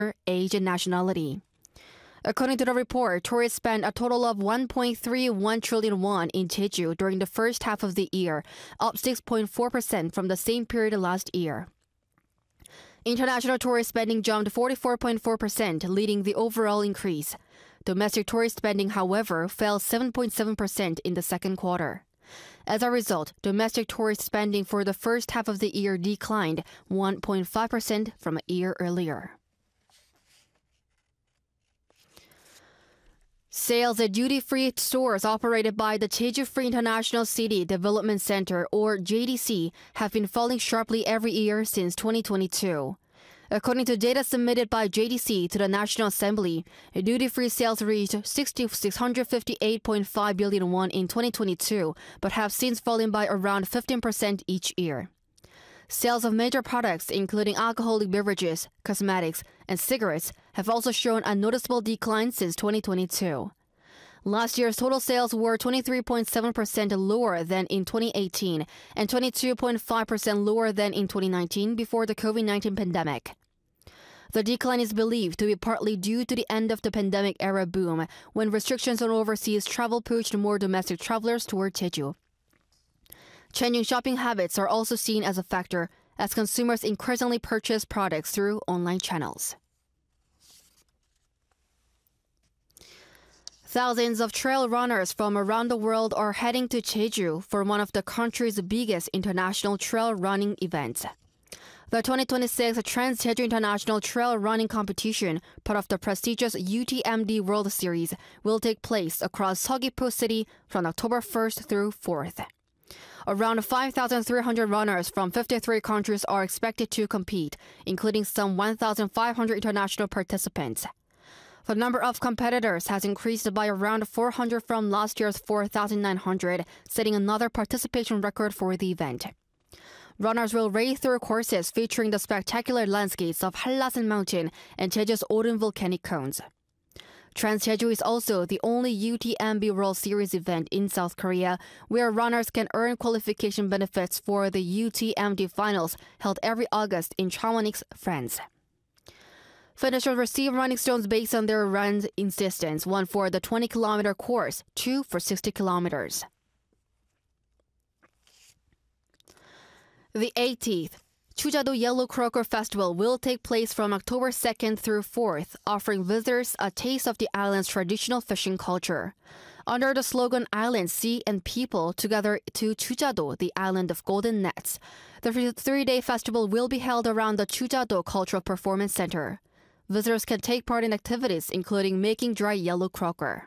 age, and nationality. According to the report, tourists spent a total of 1.31 trillion won in Jeju during the first half of the year, up 6.4% from the same period last year. International tourist spending jumped 44.4%, leading the overall increase. Domestic tourist spending, however, fell 7.7% in the second quarter. As a result, domestic tourist spending for the first half of the year declined 1.5% from a year earlier. Sales at duty-free stores operated by the Jeju Free International City Development Center, or JDC, have been falling sharply every year since 2022. According to data submitted by JDC to the National Assembly, duty-free sales reached 658.5 billion won in 2022, but have since fallen by around 15% each year. Sales of major products, including alcoholic beverages, cosmetics, and cigarettes, have also shown a noticeable decline since 2022. Last year's total sales were 23.7% lower than in 2018 and 22.5% lower than in 2019 before the COVID-19 pandemic. The decline is believed to be partly due to the end of the pandemic-era boom, when restrictions on overseas travel pushed more domestic travelers toward Jeju. Changing shopping habits are also seen as a factor, as consumers increasingly purchase products through online channels. Thousands of trail runners from around the world are heading to Jeju for one of the country's biggest international trail running events. The 2026 Trans Jeju International Trail Running Competition, part of the prestigious UTMB World Series, will take place across Seogwipo City from October 1st through 4th. Around 5,300 runners from 53 countries are expected to compete, including some 1,500 international participants. The number of competitors has increased by around 400 from last year's 4,900, setting another participation record for the event. Runners will race through courses featuring the spectacular landscapes of Hallasan Mountain and Jeju's Odin volcanic cones. Trans Jeju is also the only UTMB World Series event in South Korea where runners can earn qualification benefits for the UTMB finals held every August in Chamonix, France. Finishers receive running stones based on their run distance, one for the 20-kilometer course, two for 60 kilometers. The 18th Chujado Yellow Croaker Festival will take place from October 2nd through 4th, offering visitors a taste of the island's traditional fishing culture. Under the slogan Island, Sea, and People Together to Chujado, the Island of Golden Nets, the three-day festival will be held around the Chujado Cultural Performance Center. Visitors can take part in activities including making dry yellow croaker.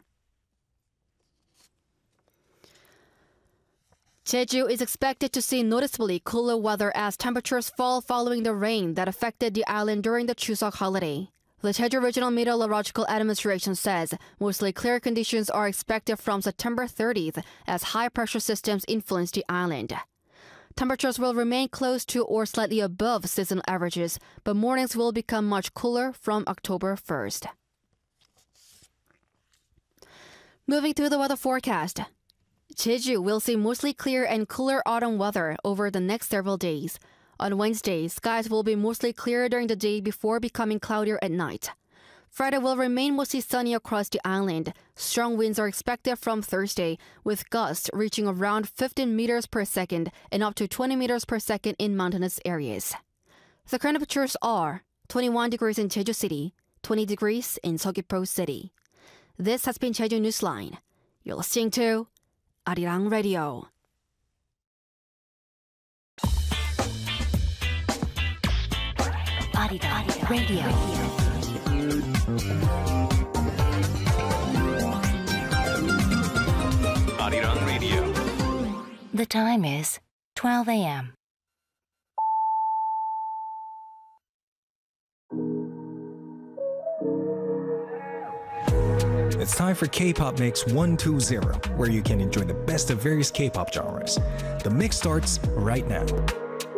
Jeju is expected to see noticeably cooler weather as temperatures fall following the rain that affected the island during the Chuseok holiday. The Jeju Regional Meteorological Administration says mostly clear conditions are expected from September 30th as high-pressure systems influence the island. Temperatures will remain close to or slightly above seasonal averages, but mornings will become much cooler from October 1st. Moving to the weather forecast. Jeju will see mostly clear and cooler autumn weather over the next several days. On Wednesday, skies will be mostly clear during the day before becoming cloudier at night. Friday will remain mostly sunny across the island. Strong winds are expected from Thursday, with gusts reaching around 15 meters per second and up to 20 meters per second in mountainous areas. The current temperatures are 21 degrees in Jeju City, 20 degrees in Seogwipo City. This has been Jeju Newsline. You're listening to Arirang Radio. Arirang Radio. Arirang Radio. The time is 12 a.m. It's time for K-Pop Mix 120, where you can enjoy the best of various K-pop genres. The mix starts right now.